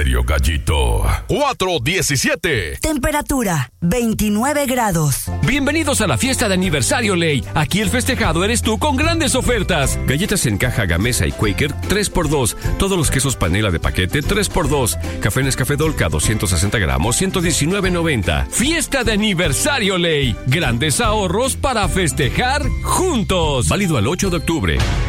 serio, gallito. 417. Temperatura, 29 grados. Bienvenidos a la fiesta de aniversario Ley. Aquí el festejado eres tú con grandes ofertas. Galletas en caja Gamesa y Quaker, 3x2. Todos los quesos panela de paquete, 3x2. Café Nescafé Dolca, 260 gramos, 119.90. Fiesta de aniversario Ley. Grandes ahorros para festejar juntos. Válido al 8 de octubre.